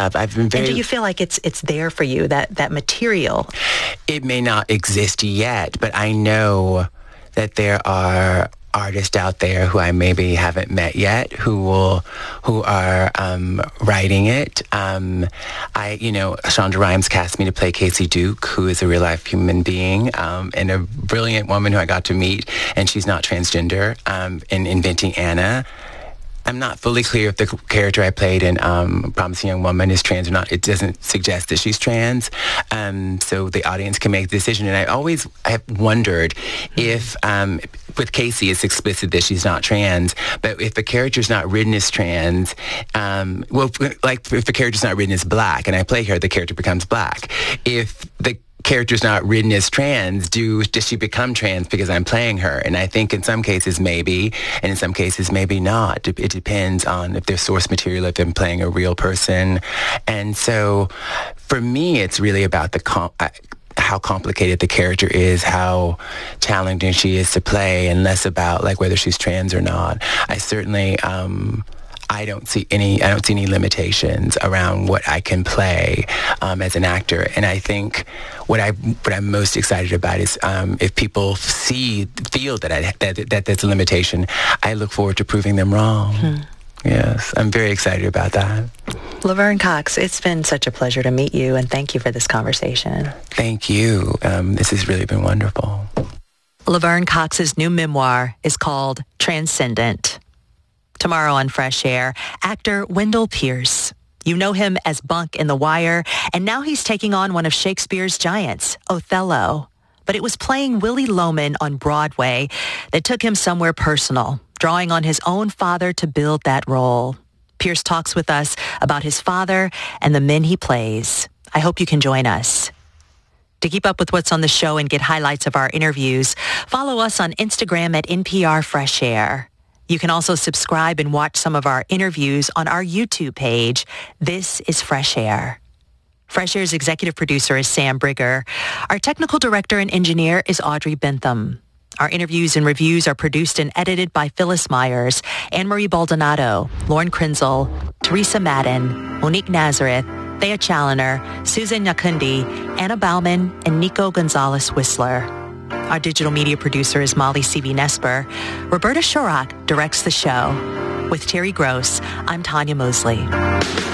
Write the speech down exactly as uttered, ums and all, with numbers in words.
have. I've been very... And do you feel like it's it's there for you, that, that material? It may not exist yet, but I know that there are artists out there who I maybe haven't met yet who will, who are um, writing it. Um, I, you know, Shonda Rhimes cast me to play Casey Duke, who is a real life human being um, and a brilliant woman who I got to meet, and she's not transgender, um, in Inventing Anna. I'm not fully clear if the character I played in um, Promising Young Woman is trans or not. It doesn't suggest that she's trans, um, so the audience can make the decision. And I always I have wondered if, um, with Casey, it's explicit that she's not trans, but if the character's not written as trans, um, well, like if the character's not written as black, and I play her, the character becomes black. If the character's not written as trans, do does she become trans because I'm playing her? And I think in some cases maybe, and in some cases maybe not. It depends on if there's source material, if I'm playing a real person. And so for me, it's really about the com- how complicated the character is, how challenging she is to play, and less about like whether she's trans or not. I certainly... Um, I don't see any. I don't see any limitations around what I can play um, as an actor, and I think what I what I'm most excited about is um, if people see feel that I that that that's a limitation, I look forward to proving them wrong. Hmm. Yes, I'm very excited about that. Laverne Cox, it's been such a pleasure to meet you, and thank you for this conversation. Thank you. Um, this has really been wonderful. Laverne Cox's new memoir is called Transcendent. Tomorrow on Fresh Air, actor Wendell Pierce. You know him as Bunk in The Wire, and now he's taking on one of Shakespeare's giants, Othello. But it was playing Willy Loman on Broadway that took him somewhere personal, drawing on his own father to build that role. Pierce talks with us about his father and the men he plays. I hope you can join us. To keep up with what's on the show and get highlights of our interviews, follow us on Instagram at N P R Fresh Air. You can also subscribe and watch some of our interviews on our YouTube page. This is Fresh Air. Fresh Air's executive producer is Sam Brigger. Our technical director and engineer is Audrey Bentham. Our interviews and reviews are produced and edited by Phyllis Myers, Anne-Marie Baldonado, Lauren Krenzel, Teresa Madden, Monique Nazareth, Thea Challoner, Susan Nyakundi, Anna Bauman, and Nico Gonzalez-Whistler. Our digital media producer is Molly C B Nesper. Roberta Shorak directs the show. With Terry Gross, I'm Tanya Mosley.